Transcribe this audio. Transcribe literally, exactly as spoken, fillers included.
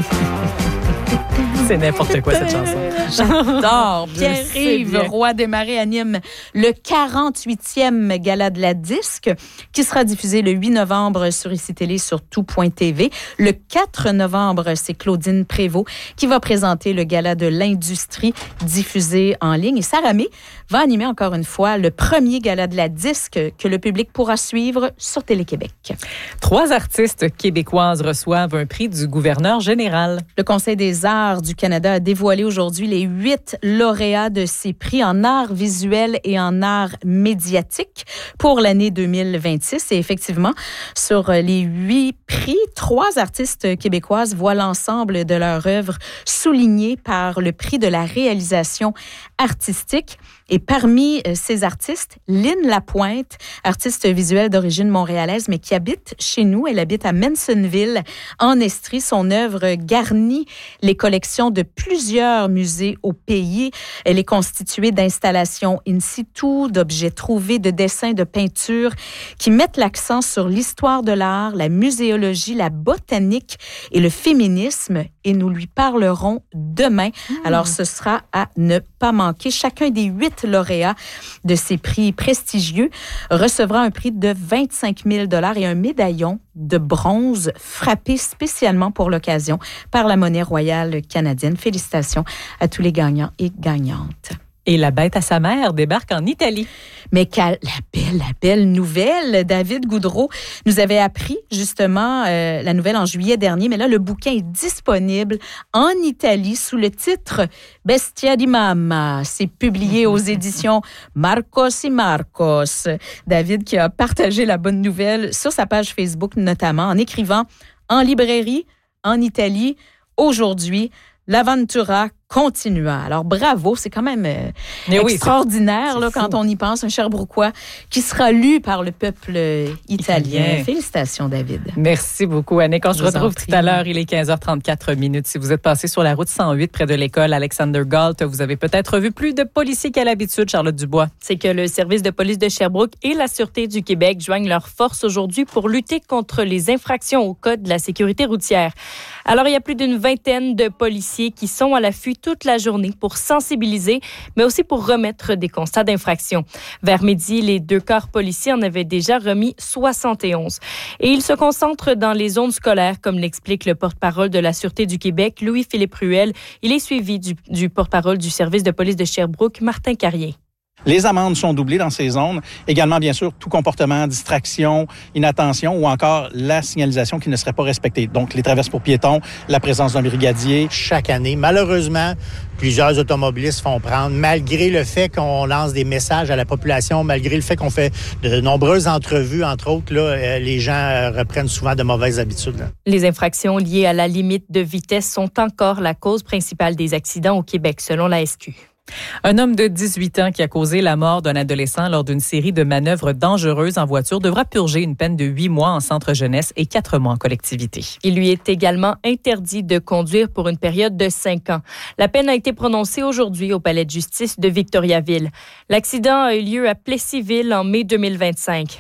C'est n'importe quoi, cette chanson. J'adore. Pierre-Yves Roy Desmarais anime le quarante-huitième Gala de la disque qui sera diffusé le huit novembre sur I C I Télé sur tout point T V. Le quatre novembre, c'est Claudine Prévost qui va présenter le Gala de l'industrie diffusé en ligne. Et Sarah May va animer encore une fois le premier Gala de la disque que le public pourra suivre sur Télé-Québec. Trois artistes québécoises reçoivent un prix du gouverneur général. Le Conseil des arts du Canada a dévoilé aujourd'hui les huit lauréats de ces prix en art visuel et en art médiatique pour l'année deux mille vingt-six. Et effectivement, sur les huit prix, trois artistes québécoises voient l'ensemble de leur œuvre soulignée par le prix de la réalisation artistique. Et parmi ces artistes, Lynn Lapointe, artiste visuelle d'origine montréalaise, mais qui habite chez nous. Elle habite à Mansonville, en Estrie. Son œuvre garnit les collections de plusieurs musées au pays. Elle est constituée d'installations in situ, d'objets trouvés, de dessins, de peintures qui mettent l'accent sur l'histoire de l'art, la muséologie, la botanique et le féminisme. Et nous lui parlerons demain. Mmh. Alors, ce sera à ne pas manquer. Chacun des huit lauréats de ces prix prestigieux recevra un prix de vingt-cinq mille dollars et un médaillon de bronze frappé spécialement pour l'occasion par la Monnaie royale canadienne. Félicitations à tous les gagnants et gagnantes. Et la bête à sa mère débarque en Italie. Mais quelle, la belle, la belle nouvelle. David Goudreau nous avait appris justement euh, la nouvelle en juillet dernier, mais là, le bouquin est disponible en Italie sous le titre Bestia di Mamma. C'est publié aux éditions Marcos y Marcos. David qui a partagé la bonne nouvelle sur sa page Facebook notamment en écrivant « En librairie, en Italie, aujourd'hui, l'Aventura continua ». Alors, bravo, c'est quand même euh, extraordinaire oui, là, quand on y pense, un Sherbrookois qui sera lu par le peuple italien. italien. Félicitations, David. Merci beaucoup, Annick. On se retrouve tout à l'heure. Il est quinze heures trente-quatre minutes. Si vous êtes passé sur la route cent huit près de l'école Alexander Galt, vous avez peut-être vu plus de policiers qu'à l'habitude, Charlotte Dubois. C'est que le service de police de Sherbrooke et la Sûreté du Québec joignent leurs forces aujourd'hui pour lutter contre les infractions au code de la sécurité routière. Alors, il y a plus d'une vingtaine de policiers qui sont à l'affût toute la journée pour sensibiliser, mais aussi pour remettre des constats d'infraction. Vers midi, les deux corps policiers en avaient déjà remis soixante et onze. Et ils se concentrent dans les zones scolaires, comme l'explique le porte-parole de la Sûreté du Québec, Louis-Philippe Ruel. Il est suivi du, du porte-parole du service de police de Sherbrooke, Martin Carrier. Les amendes sont doublées dans ces zones. Également, bien sûr, tout comportement, distraction, inattention ou encore la signalisation qui ne serait pas respectée. Donc, les traverses pour piétons, la présence d'un brigadier. Chaque année, malheureusement, plusieurs automobilistes font prendre, malgré le fait qu'on lance des messages à la population, malgré le fait qu'on fait de nombreuses entrevues, entre autres, là, les gens reprennent souvent de mauvaises habitudes. Là. Les infractions liées à la limite de vitesse sont encore la cause principale des accidents au Québec, selon la S Q. Un homme de dix-huit ans qui a causé la mort d'un adolescent lors d'une série de manœuvres dangereuses en voiture devra purger une peine de huit mois en centre jeunesse et quatre mois en collectivité. Il lui est également interdit de conduire pour une période de cinq ans. La peine a été prononcée aujourd'hui au palais de justice de Victoriaville. L'accident a eu lieu à Plessisville en mai deux mille vingt-cinq.